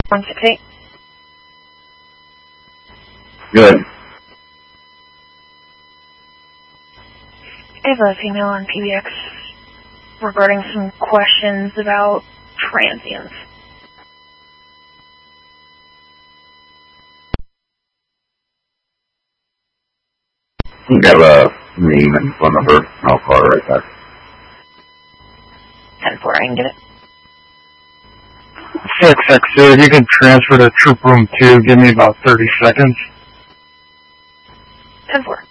168. Good. I have a female on PBX regarding some questions about transients. You got a name and phone number. I'll call her right back. 10-4, I can get it. 662, if you can transfer to troop room 2, give me about 30 seconds. 10-4.